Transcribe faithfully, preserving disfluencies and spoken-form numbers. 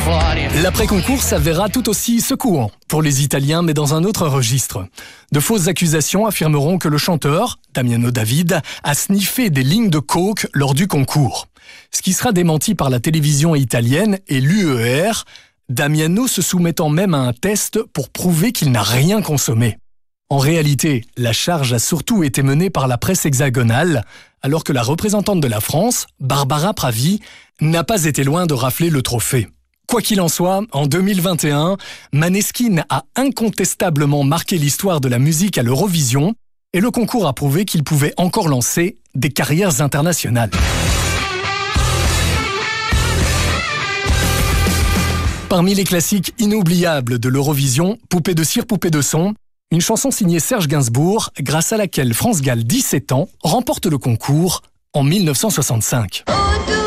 L'après-concours s'avérera tout aussi secouant pour les Italiens, mais dans un autre registre. De fausses accusations affirmeront que le chanteur, Damiano David, a sniffé des lignes de coke lors du concours. Ce qui sera démenti par la télévision italienne et l'U E R, Damiano se soumettant même à un test pour prouver qu'il n'a rien consommé. En réalité, la charge a surtout été menée par la presse hexagonale, alors que la représentante de la France, Barbara Pravi, n'a pas été loin de rafler le trophée. Quoi qu'il en soit, en deux mille vingt et un, Maneskin a incontestablement marqué l'histoire de la musique à l'Eurovision et le concours a prouvé qu'il pouvait encore lancer des carrières internationales. Parmi les classiques inoubliables de l'Eurovision, Poupée de cire, poupée de son, une chanson signée Serge Gainsbourg, grâce à laquelle France Gall, dix-sept ans, remporte le concours en mille neuf cent soixante-cinq.